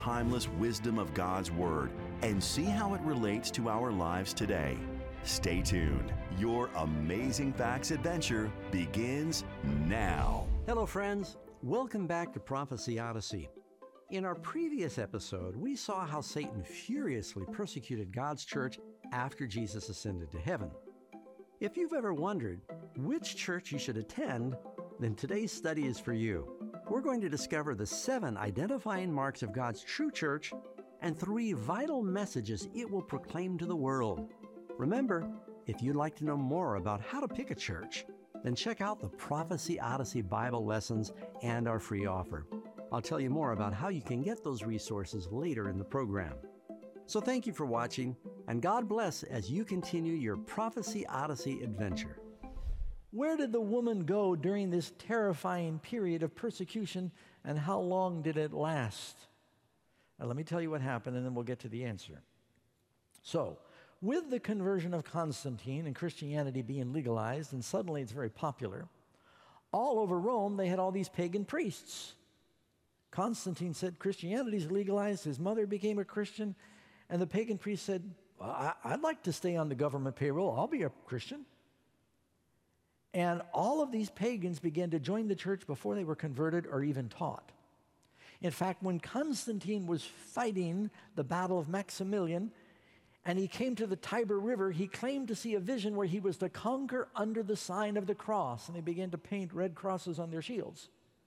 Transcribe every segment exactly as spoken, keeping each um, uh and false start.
timeless wisdom of God's Word and see how it relates to our lives today. Stay tuned. Your Amazing Facts adventure begins now. Hello, friends. Welcome back to Prophecy Odyssey. In our previous episode, we saw how Satan furiously persecuted God's church after Jesus ascended to heaven. If you've ever wondered which church you should attend, then today's study is for you. We're going to discover the seven identifying marks of God's true church and three vital messages it will proclaim to the world. Remember, if you'd like to know more about how to pick a church, then check out the Prophecy Odyssey Bible lessons and our free offer. I'll tell you more about how you can get those resources later in the program. So thank you for watching, and God bless as you continue your Prophecy Odyssey adventure. Where did the woman go during this terrifying period of persecution, and how long did it last? Now, let me tell you what happened, and then we'll get to the answer. So, with the conversion of Constantine and Christianity being legalized, and suddenly it's very popular, all over Rome they had all these pagan priests. Constantine said Christianity's legalized, his mother became a Christian, and the pagan priest said, well, I- I'd like to stay on the government payroll, I'll be a Christian. And all of these pagans began to join the church before they were converted or even taught. In fact, when Constantine was fighting the Battle of Maximilian, and he came to the Tiber River, he claimed to see a vision where he was to conquer under the sign of the cross, and they began to paint red crosses on their shields.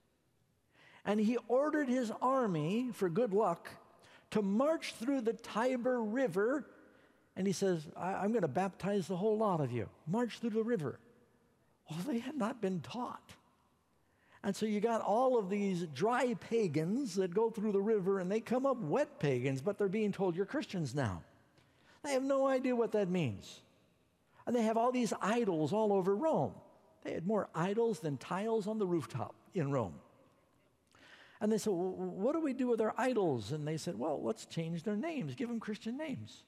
And he ordered his army, for good luck, to march through the Tiber River, and he says, I- I'm going to baptize the whole lot of you. March through the river. Well, they had not been taught. And so you got all of these dry pagans that go through the river, and they come up wet pagans, but they're being told you're Christians now. They have no idea what that means. And they have all these idols all over Rome. They had more idols than tiles on the rooftop in Rome. And they said, well, what do we do with our idols? And they said, well, let's change their names. Give them Christian names.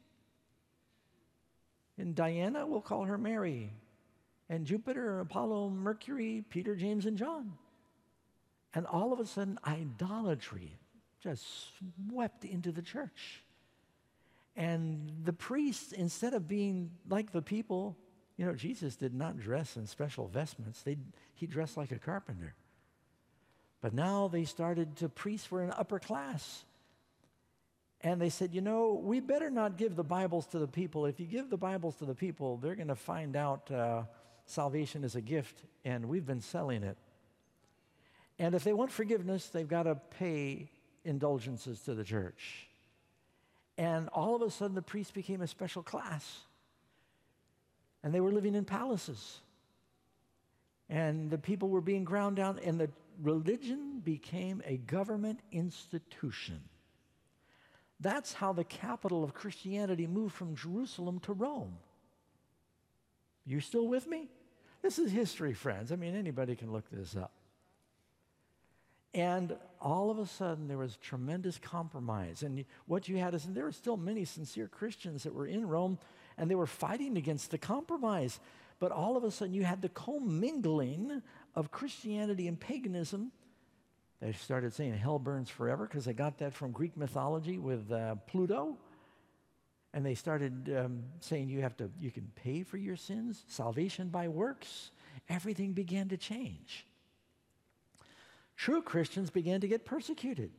And Diana, we'll call her Mary. And Jupiter, Apollo, Mercury, Peter, James, and John. And all of a sudden, idolatry just swept into the church. And the priests, instead of being like the people, you know, Jesus did not dress in special vestments. They, he dressed like a carpenter. But now they started to, priests were an upper class. And they said, you know, we better not give the Bibles to the people. If you give the Bibles to the people, they're going to find out uh, salvation is a gift, and we've been selling it. And if they want forgiveness, they've got to pay indulgences to the church. And all of a sudden, the priests became a special class. And they were living in palaces. And the people were being ground down, and the religion became a government institution. That's how the capital of Christianity moved from Jerusalem to Rome. You still with me? This is history, friends. I mean, anybody can look this up. And all of a sudden, there was tremendous compromise. And what you had is, and there were still many sincere Christians that were in Rome, and they were fighting against the compromise. But all of a sudden, you had the commingling of Christianity and paganism. They started saying hell burns forever because they got that from Greek mythology with uh, Pluto. And they started um, saying you have to, you can pay for your sins, salvation by works. Everything began to change. True Christians began to get persecuted.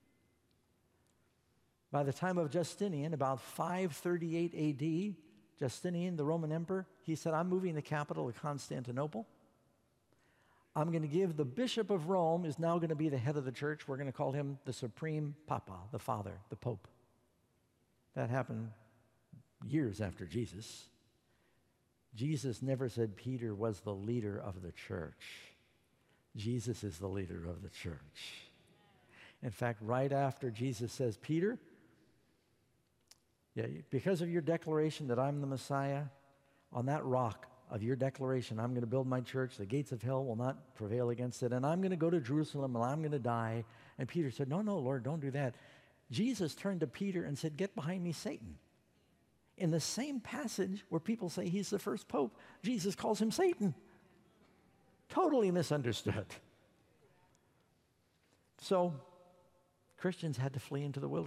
By the time of Justinian, about five thirty-eight A D, Justinian, the Roman emperor, he said, I'm moving the capital to Constantinople. I'm going to give the bishop of Rome is now going to be the head of the church. We're going to call him the supreme papa, the father, the pope. That happened years after Jesus. Jesus never said Peter was the leader of the church. Jesus is the leader of the church. In fact, right after Jesus says, Peter, yeah, because of your declaration that I'm the Messiah, on that rock of your declaration, I'm going to build my church. The gates of hell will not prevail against it. And I'm going to go to Jerusalem and I'm going to die. And Peter said, no, no, Lord, don't do that. Jesus turned to Peter and said, get behind me, Satan. In the same passage where people say he's the first pope, Jesus calls him Satan. Totally misunderstood. So Christians had to flee into the wilderness.